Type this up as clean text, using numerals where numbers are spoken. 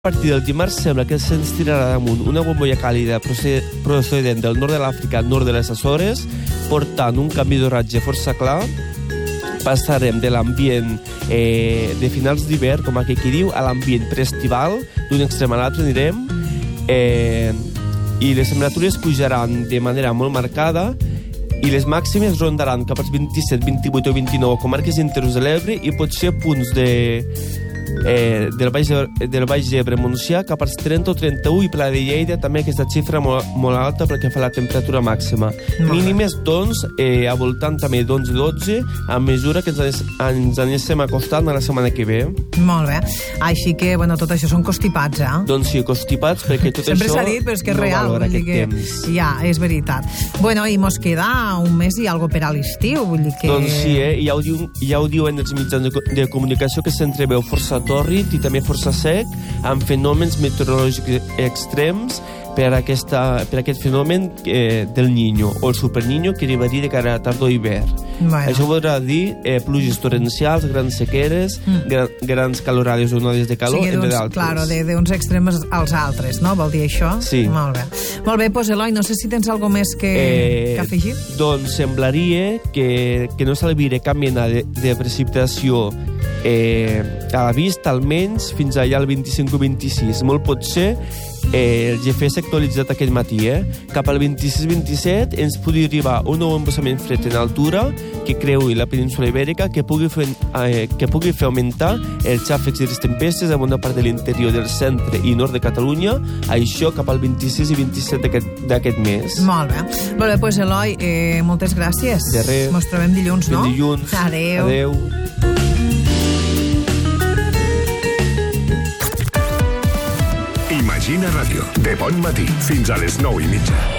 A partir del dimarts sembla que se'ns tirarà damunt una bombolla càlida procedent del nord de l'Àfrica al nord de les Açores, portant un canvi d'oratge força clar. Passarem de l'ambient de finals d'hivern, com aquí diu, a l'ambient preestival. D'un extrem a l'altre anirem. I les temperatures pujaran de manera molt marcada i les màximes rondaran cap als 27, 28 o 29 comarques interiors de l'Ebre i potser punts del Baix Ebre, Montsià, cap als 30 o 31, i Pla de Lleida també aquesta xifra molt alta perquè fa la temperatura màxima. Mínimes, doncs, a voltant també d'11 i 12, a mesura que ens anem acostant a la setmana que ve. Molt bé. Així que, bueno, tot això són constipats, eh? Doncs sí, constipats, perquè tot sempre això s'ha dit, però és que és no real, valora aquest que temps. Ja, és veritat. Bueno, i mos queda un mes i algo per a l'estiu, vull dir que... Doncs sí, ja ho diuen els mitjans de comunicació, que s'entreveu força tòrrid i també força sec, amb fenòmens meteorològics extrems per aquest fenomen del Niño, o el Super Niño, que arribaria de cara a tardor i hivern. Bueno. Això voldrà dir pluges torrencials, grans sequeres, grans calorades o onades de calor, entre d'altres. Claro, d'uns extrems als altres, no? Vol dir això? Sí. Molt bé. Molt bé, doncs, Eloi, no sé si tens alguna més que afegir. Doncs semblaria que no s'alvira cap mena de precipitació a la vista, almenys fins allà el 25 o 26. Molt pot ser el GPS s'ha actualitzat aquest matí, cap al 26-27 ens podria arribar un nou embossament fred en altura que creui la península ibèrica, que pugui fer augmentar els xàfecs i les tempestes a bona part de l'interior del centre i nord de Catalunya, això cap al 26 i 27 d'aquest mes. Molt bé. Molt bé, doncs, Eloi, moltes gràcies. De res. Mos trobem dilluns, no? Dilluns. Adéu. Adéu. Imagina Ràdio, de bon matí fins a les 9:30.